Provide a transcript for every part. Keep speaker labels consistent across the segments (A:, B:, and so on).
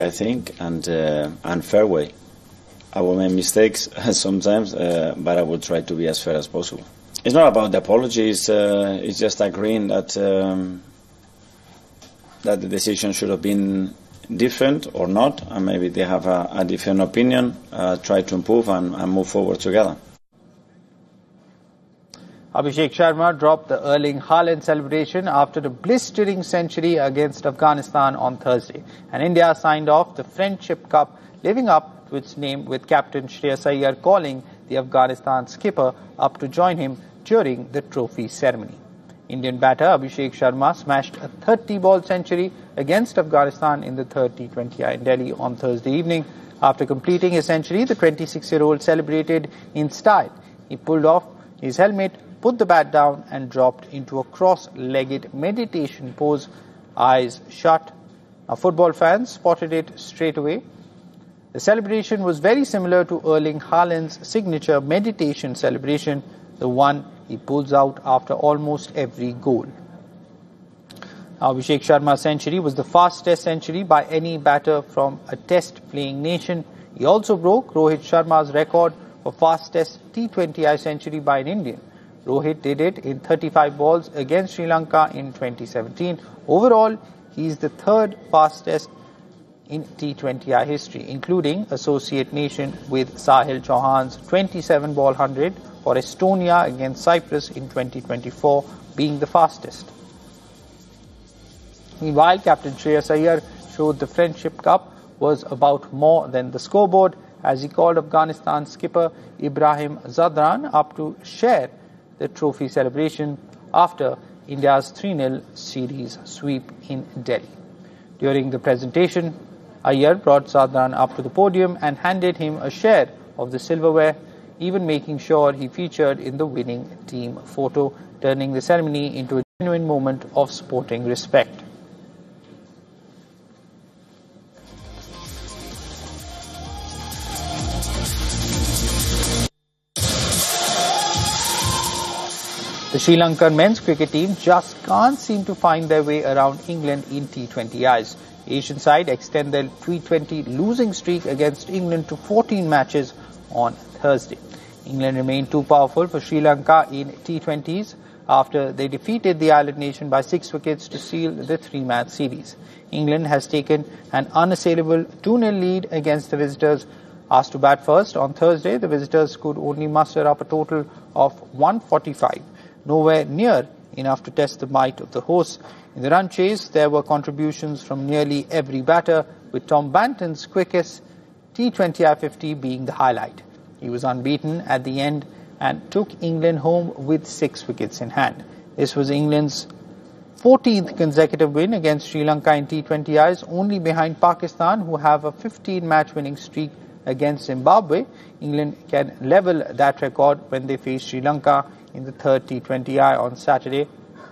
A: I think, and fair way. I will make mistakes sometimes, but I will try to be as fair as possible. It's not about the apology. It's just agreeing that the decision should have been different or not, and maybe they have a different opinion. Try to improve and move forward together.
B: Abhishek Sharma dropped the Erling Haaland celebration after a blistering century against Afghanistan on Thursday. And India signed off the Friendship Cup, living up to its name, with captain Shreyas Iyer calling the Afghanistan skipper up to join him during the trophy ceremony. Indian batter Abhishek Sharma smashed a 30-ball century against Afghanistan in the third T20I in Delhi on Thursday evening. After completing his century, the 26-year-old celebrated in style. He pulled off his helmet, put the bat down and dropped into a cross-legged meditation pose, eyes shut. Now, football fans spotted it straight away. The celebration was very similar to Erling Haaland's signature meditation celebration, the one he pulls out after almost every goal. Now, Abhishek Sharma's century was the fastest century by any batter from a test-playing nation. He also broke Rohit Sharma's record for fastest T20I century by an Indian. Rohit did it in 35 balls against Sri Lanka in 2017. Overall, he is the third fastest in T20I history, including associate nation with Sahil Chauhan's 27-ball 100 for Estonia against Cyprus in 2024, being the fastest. Meanwhile, captain Shreyas Iyer showed the Friendship Cup was about more than the scoreboard, as he called Afghanistan skipper Ibrahim Zadran up to share the trophy celebration after India's 3-0 series sweep in Delhi. During the presentation, Iyer brought Zadran up to the podium and handed him a share of the silverware, even making sure he featured in the winning team photo, turning the ceremony into a genuine moment of sporting respect. The Sri Lankan men's cricket team just can't seem to find their way around England in T20Is. Asian side extend their T20 losing streak against England to 14 matches on Thursday. England remained too powerful for Sri Lanka in T20s after they defeated the island nation by 6 wickets to seal the 3-match series. England has taken an unassailable 2-0 lead against the visitors. Asked to bat first on Thursday, the visitors could only muster up a total of 145. Nowhere near enough to test the might of the hosts. In the run chase, there were contributions from nearly every batter, with Tom Banton's quickest T20I 50 being the highlight. He was unbeaten at the end and took England home with 6 wickets in hand. This was England's 14th consecutive win against Sri Lanka in T20Is, only behind Pakistan, who have a 15-match winning streak against Zimbabwe. England can level that record when they face Sri Lanka in the third T20I on Saturday.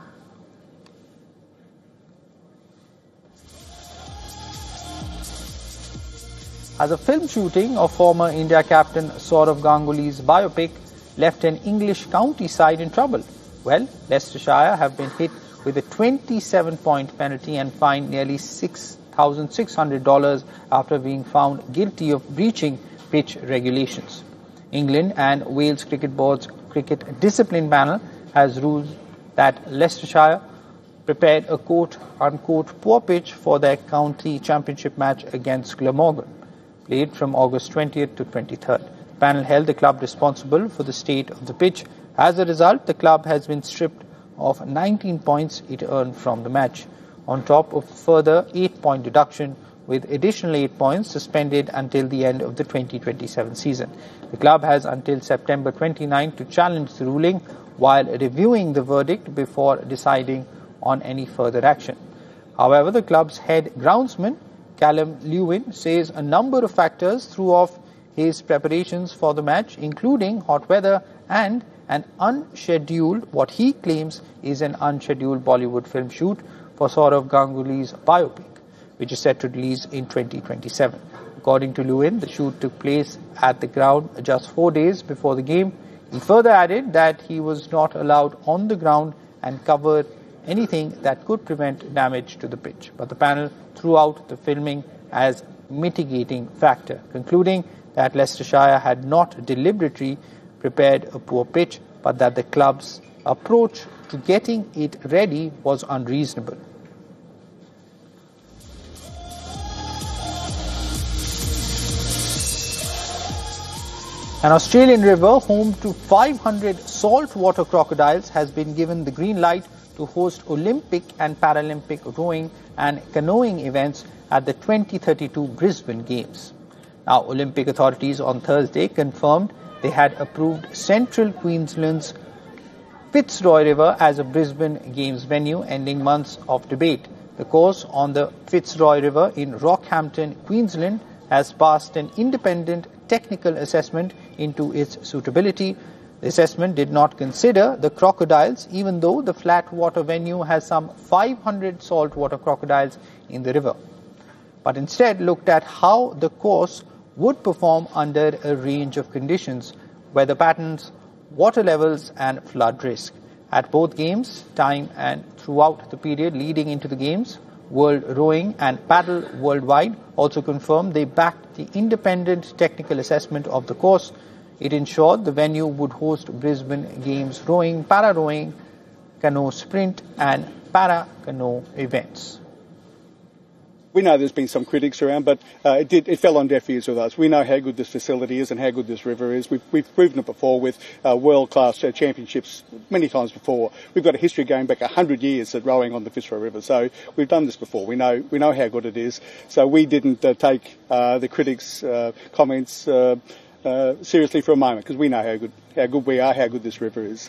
B: As a film shooting of former India captain Sourav Ganguly's biopic left an English county side in trouble. Well, Leicestershire have been hit with a 27-point penalty and fined nearly $6,600 after being found guilty of breaching pitch regulations. England and Wales Cricket Board's cricket discipline panel has ruled that Leicestershire prepared a quote-unquote poor pitch for their county championship match against Glamorgan, played from August 20th to 23rd. The panel held the club responsible for the state of the pitch. As a result, the club has been stripped of 19 points it earned from the match, on top of further 8-point deduction, with additional 8 points suspended until the end of the 2027 season. The club has until September 29 to challenge the ruling while reviewing the verdict before deciding on any further action. However, the club's head groundsman, Callum Lewin, says a number of factors threw off his preparations for the match, including hot weather and what he claims is an unscheduled Bollywood film shoot for Sourav Ganguly's biopic, which is set to release in 2027. According to Lewin, the shoot took place at the ground just 4 days before the game. He further added that he was not allowed on the ground and covered anything that could prevent damage to the pitch. But the panel threw out the filming as mitigating factor, concluding that Leicestershire had not deliberately prepared a poor pitch, but that the club's approach to getting it ready was unreasonable. An Australian river home to 500 saltwater crocodiles has been given the green light to host Olympic and Paralympic rowing and canoeing events at the 2032 Brisbane Games. Now, Olympic authorities on Thursday confirmed they had approved Central Queensland's Fitzroy River as a Brisbane Games venue, ending months of debate. The course on the Fitzroy River in Rockhampton, Queensland, has passed an independent technical assessment into its suitability. The assessment did not consider the crocodiles, even though the flat water venue has some 500 saltwater crocodiles in the river, but instead looked at how the course would perform under a range of conditions: weather patterns, water levels and flood risk. At both games, time and throughout the period leading into the games, World Rowing and Paddle Worldwide also confirmed they backed the independent technical assessment of the course. It ensured the venue would host Brisbane Games rowing, para-rowing, canoe sprint and para-canoe events.
C: We know there's been some critics around, but it fell on deaf ears with us. We know how good this facility is and how good this river is. We've proven it before with world-class championships many times before. We've got a history going back 100 years at rowing on the Fitzroy River, so we've done this before. We know how good it is. So we didn't take the critics' comments seriously for a moment, because we know how good we are, how good this river is.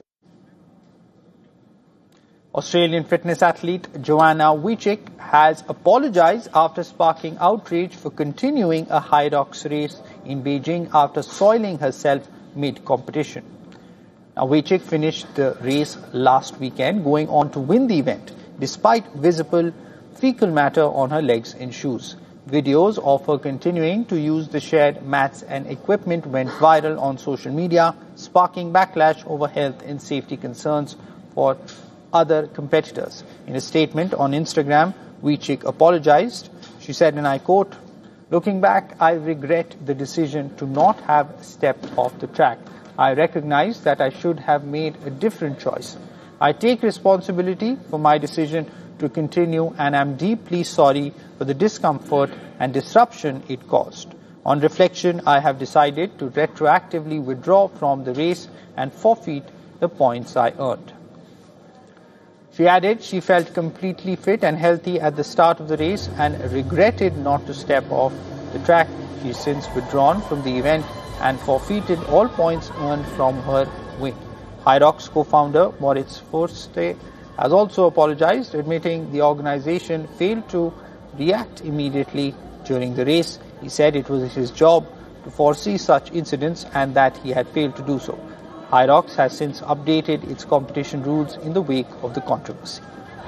B: Australian fitness athlete Joanna Wiechik has apologized after sparking outrage for continuing a Hyrox race in Beijing after soiling herself mid-competition. Now, Wiechik finished the race last weekend, going on to win the event, despite visible fecal matter on her legs and shoes. Videos of her continuing to use the shared mats and equipment went viral on social media, sparking backlash over health and safety concerns for other competitors. In a statement on Instagram, Wiechik apologized. She said, and I quote, "Looking back, I regret the decision to not have stepped off the track. I recognize that I should have made a different choice. I take responsibility for my decision to continue and am deeply sorry for the discomfort and disruption it caused. On reflection, I have decided to retroactively withdraw from the race and forfeit the points I earned." She added she felt completely fit and healthy at the start of the race and regretted not to step off the track. She's since withdrawn from the event and forfeited all points earned from her win. Hyrox co-founder Moritz Forste has also apologized, admitting the organization failed to react immediately during the race. He said it was his job to foresee such incidents and that he had failed to do so. Hyrox has since updated its competition rules in the wake of the controversy.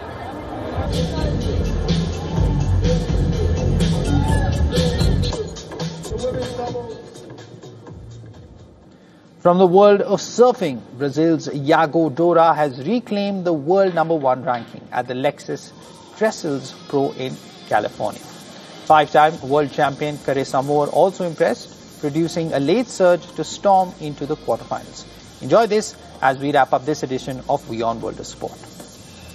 B: From the world of surfing, Brazil's Iago Dora has reclaimed the world #1 ranking at the Lexus Trestles Pro in California. Five-time world champion Carissa Moore also impressed, producing a late surge to storm into the quarterfinals. Enjoy this as we wrap up this edition of WION World of Sport.